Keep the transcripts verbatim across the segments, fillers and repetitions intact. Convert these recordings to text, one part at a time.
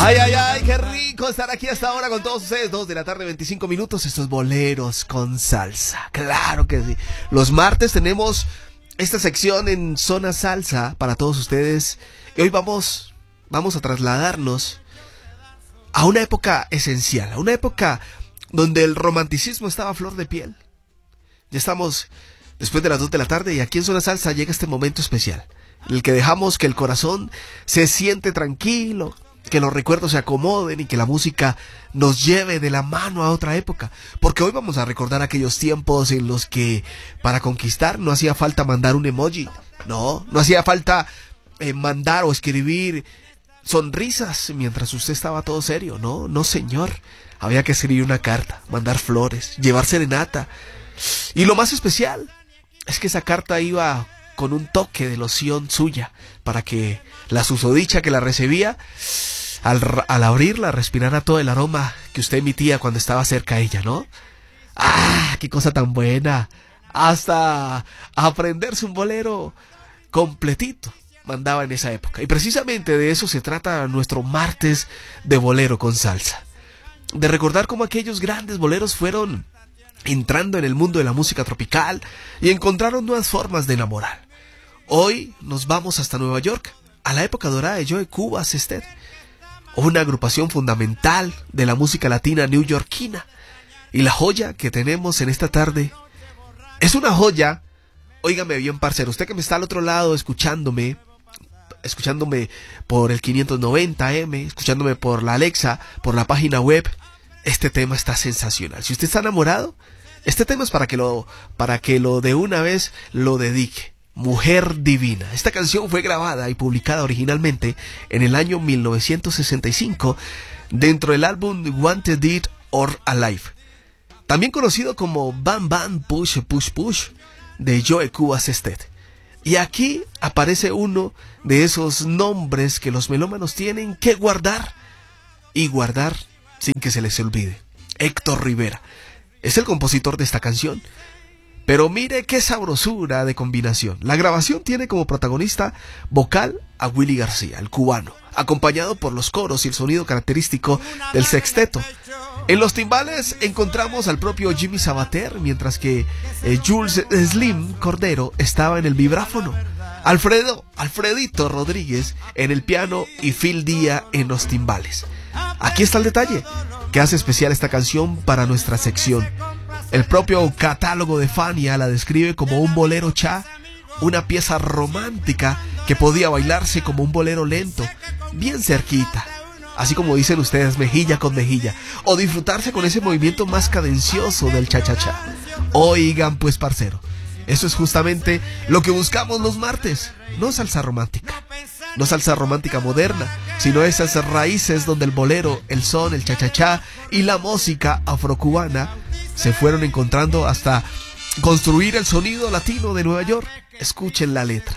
Ay, ay, ay, qué rico estar aquí hasta ahora con todos ustedes. Dos de la tarde, veinticinco minutos. Estos boleros con salsa. Claro que sí. Los martes tenemos esta sección en Zona Salsa para todos ustedes. Y hoy vamos, vamos a trasladarnos a una época esencial, a una época donde el romanticismo estaba a flor de piel. Ya estamos después de las dos de la tarde y aquí en Zona Salsa llega este momento especial, en el que dejamos que el corazón se siente tranquilo, que los recuerdos se acomoden y que la música nos lleve de la mano a otra época. Porque hoy vamos a recordar aquellos tiempos en los que para conquistar no hacía falta mandar un emoji. No, no hacía falta eh, mandar o escribir sonrisas mientras usted estaba todo serio. No, no señor. Había que escribir una carta, mandar flores, llevar serenata. Y lo más especial es que esa carta iba con un toque de loción suya para que la susodicha que la recibía, al, al abrirla, respirara todo el aroma que usted emitía cuando estaba cerca a ella, ¿no? ¡Ah, qué cosa tan buena! Hasta aprenderse un bolero completito mandaba en esa época. Y precisamente de eso se trata nuestro martes de bolero con salsa. De recordar cómo aquellos grandes boleros fueron entrando en el mundo de la música tropical y encontraron nuevas formas de enamorar. Hoy nos vamos hasta Nueva York, a la época dorada de Joe Cuba Sestet, una agrupación fundamental de la música latina neoyorquina. Y la joya que tenemos en esta tarde es una joya. Óigame bien, parcero, usted que me está al otro lado escuchándome, escuchándome por el quinientos noventa eme, escuchándome por la Alexa, por la página web, este tema está sensacional. Si usted está enamorado, este tema es para que lo, para que lo de una vez lo dedique. Mujer Divina. Esta canción fue grabada y publicada originalmente en el año mil novecientos sesenta y cinco dentro del álbum Wanted Dead or Alive, también conocido como Bam Bam Push Push Push de Joe Cuba Sestet. Y aquí aparece uno de esos nombres que los melómanos tienen que guardar y guardar sin que se les olvide. Héctor Rivera es el compositor de esta canción. Pero mire qué sabrosura de combinación. La grabación tiene como protagonista vocal a Willy García, el cubano, acompañado por los coros y el sonido característico del sexteto. En los timbales encontramos al propio Jimmy Sabater, mientras que eh, Jules Slim Cordero estaba en el vibráfono, Alfredo, Alfredito Rodríguez en el piano y Phil Díaz en los timbales. Aquí está el detalle que hace especial esta canción para nuestra sección. El propio catálogo de Fania la describe como un bolero cha, una pieza romántica que podía bailarse como un bolero lento, bien cerquita, así como dicen ustedes, mejilla con mejilla, o disfrutarse con ese movimiento más cadencioso del cha-cha-cha. Oigan pues, parcero, eso es justamente lo que buscamos los martes, no salsa romántica, no salsa romántica moderna, sino esas raíces donde el bolero, el son, el cha-cha-cha y la música afrocubana se fueron encontrando hasta construir el sonido latino de Nueva York. Escuchen la letra.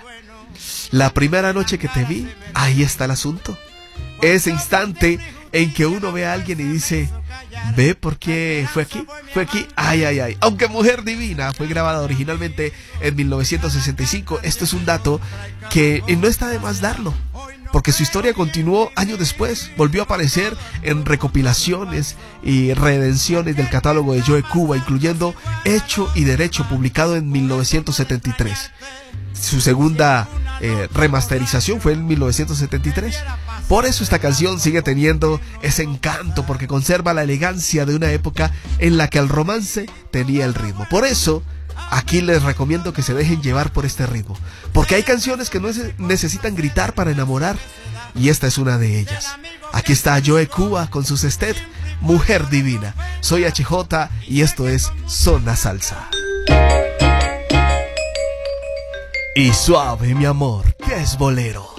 La primera noche que te vi, ahí está el asunto. Ese instante en que uno ve a alguien y dice, ¿ve por qué fue aquí? Fue aquí, ay, ay, ay. Aunque Mujer Divina fue grabada originalmente en mil novecientos sesenta y cinco, esto es un dato que no está de más darlo, porque su historia continuó años después, volvió a aparecer en recopilaciones y redenciones del catálogo de Joe Cuba, incluyendo Hecho y Derecho, publicado en mil novecientos setenta y tres. Su segunda eh, remasterización fue en mil novecientos setenta y tres. Por eso esta canción sigue teniendo ese encanto, porque conserva la elegancia de una época en la que el romance tenía el ritmo. Por eso aquí les recomiendo que se dejen llevar por este ritmo, porque hay canciones que no necesitan gritar para enamorar, y esta es una de ellas. Aquí está Joe Cuba con su sestet, Mujer Divina. Soy H J y esto es Zona Salsa. Y suave, mi amor, que es bolero.